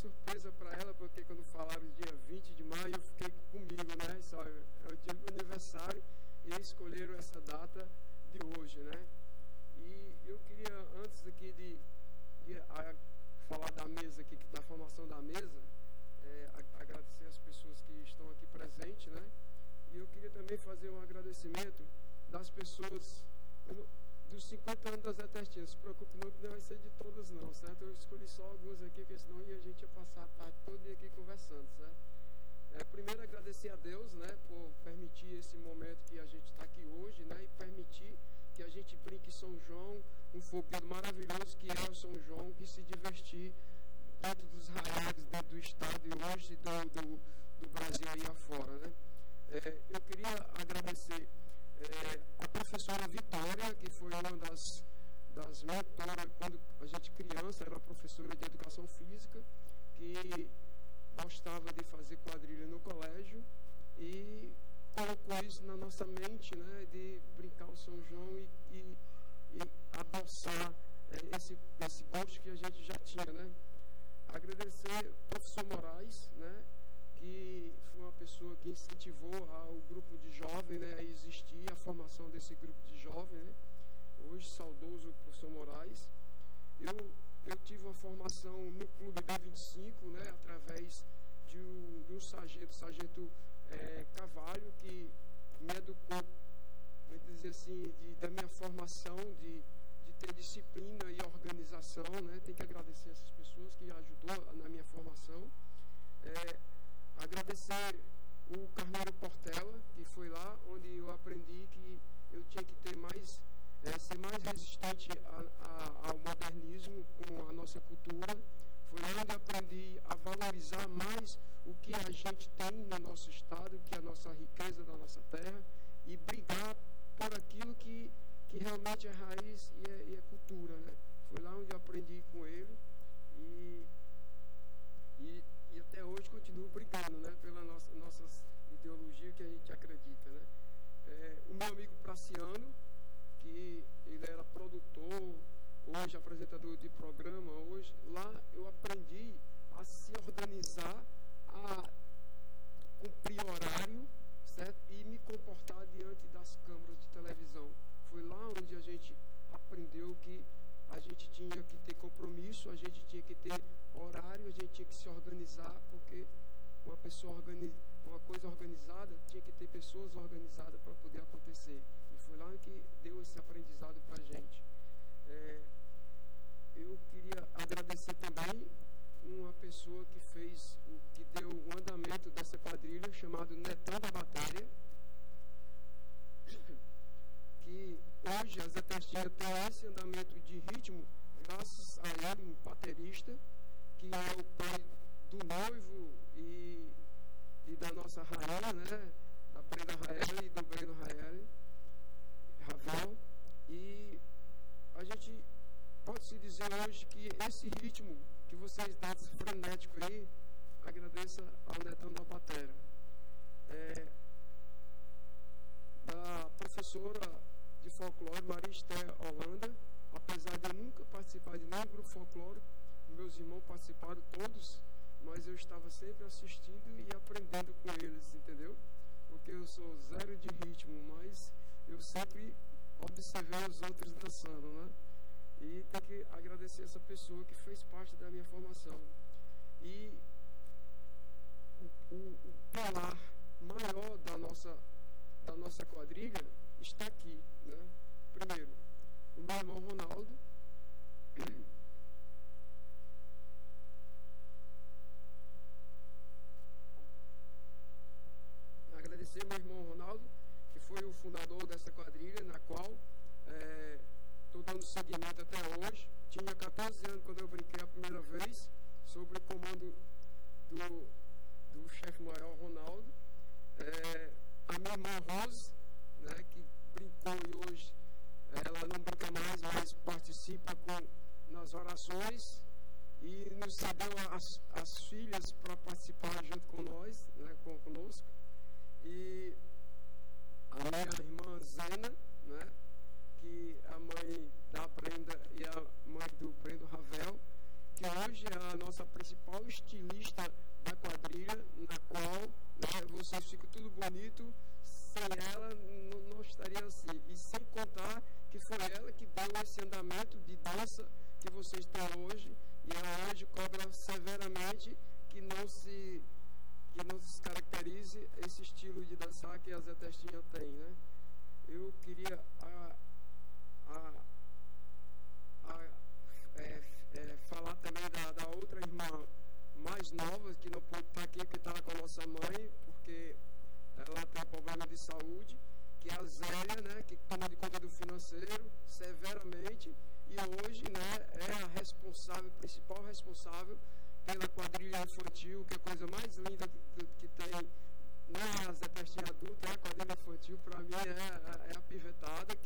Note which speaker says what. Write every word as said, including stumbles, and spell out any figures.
Speaker 1: surpresa para ela, porque quando falaram dia vinte de maio, eu fiquei comigo, né? Só, é o dia do aniversário, e escolheram essa data de hoje, né? E eu queria, antes aqui de, de a, falar da mesa aqui, da formação da mesa, é, a, agradecer as pessoas que estão aqui presentes, né? E eu queria também fazer um agradecimento das pessoas dos cinquenta anos das Etestinhas. Não se preocupe não, que não vai ser de todas não, certo? Eu escolhi só algumas aqui, porque senão a gente ia passar a tarde toda aqui conversando, certo? É, primeiro agradecer a Deus, né, por permitir esse momento que a gente está aqui hoje, né, e permitir que a gente brinque São João, um fogueiro maravilhoso que é o São João, e se divertir dentro dos arraiais, dentro do estado e hoje do, do, do Brasil aí afora, né? É, eu queria agradecer é, a professora Vitória, que foi uma das, das mentoras, quando a gente criança, era professora de educação física, que gostava de fazer quadrilha no colégio e colocou isso na nossa mente, né, de brincar o São João e, e, e adoçar é, esse, esse gosto que a gente já tinha, né? Agradecer ao professor Moraes, né, que foi uma pessoa que incentivou o grupo de jovens, né, a existir, a formação desse grupo de jovens, né? Hoje, saudoso professor Moraes. Eu, eu tive uma formação no Clube B vinte e cinco, né, através de um, de um sargento, sargento é, Cavalho, que me educou, vou dizer assim, de, da minha formação, de, de ter disciplina e organização, né? Tem que agradecer essas pessoas que ajudou na minha formação. É, agradecer o Carneiro Portela, que foi lá onde eu aprendi que eu tinha que ter mais, é, ser mais resistente a, a, ao modernismo com a nossa cultura. Foi lá onde eu aprendi a valorizar mais o que a gente tem no nosso estado, que é a nossa riqueza da nossa terra, e brigar por aquilo que, que realmente é raiz e é, e é cultura, né? Foi lá onde eu aprendi com ele e, e, e até hoje continuo brigando, né, pelas nossa, nossas ideologias que a gente acredita, né? É, o meu amigo Praciano, que ele era produtor, hoje apresentador de programa, hoje lá eu aprendi a se organizar, a cumprir horário, certo? E me comportar diante das câmeras de televisão. Foi lá onde a gente aprendeu que a gente tinha que ter compromisso, a gente tinha que ter horário, a gente tinha que se organizar, porque uma pessoa organiz... uma coisa organizada tinha que ter pessoas organizadas para poder acontecer. E foi lá que deu esse aprendizado para a gente. É... Eu queria agradecer também uma pessoa que fez, que deu o andamento dessa quadrilha, chamado Netão da Batéria, que hoje as Etestinhas têm esse andamento de ritmo graças a ele, um baterista, que é o pai do noivo e, e da nossa rainha, né, da Brenda Raeli e do Breno Raeli, Ravel, e a gente pode-se dizer hoje que esse ritmo que vocês dão frenético aí, agradeça ao Netão da Batéria. É, da professora de folclore, Maria Esther Holanda, apesar de eu nunca participar de nenhum grupo folclórico, meus irmãos participaram todos, mas eu estava sempre assistindo e aprendendo com eles, entendeu? Porque eu sou zero de ritmo, mas eu sempre observei os outros dançando, né? E tem que agradecer essa pessoa que fez parte da minha formação. E o, o, o pilar maior da nossa, da nossa quadrilha está aqui, né? Primeiro, o meu irmão Ronaldo. Agradecer ao meu irmão Ronaldo, que foi o fundador dessa quadrilha, na qual estou é, dando seguimento até hoje. Tinha catorze anos quando eu brinquei a primeira vez, sob o comando do, do chefe maior Ronaldo. É, a minha irmã Rose, né, que brincou e hoje ela não brinca mais, mas participa com, nas orações e nos cedeu as, as filhas para participar junto com nós, né, com, conosco. E a minha irmã Zena, né, que é a mãe da Brenda e a mãe do Brendo Ravel, que hoje é a nossa principal principal estilista da quadrilha, na qual, né, vocês ficam tudo bonito, sem ela não, não estaria assim. E sem contar que foi ela que deu esse andamento de dança que vocês têm hoje, e ela hoje cobra severamente que não se, que não se caracterize esse estilo de dançar que a Zé Testinha tem, né? Eu queria a, a, a, é, é, falar também da, da outra irmã mais nova, que não pôde estar aqui, que está com a nossa mãe, porque ela tem problema de saúde, que é a Zélia, né, que toma de conta do financeiro severamente, e hoje, né, é a responsável, principal responsável pela quadrilha infantil, que é a coisa mais linda que, que tem, não é a Zé Testinha adulta, é a quadrilha infantil, para mim é, é a pivetada, que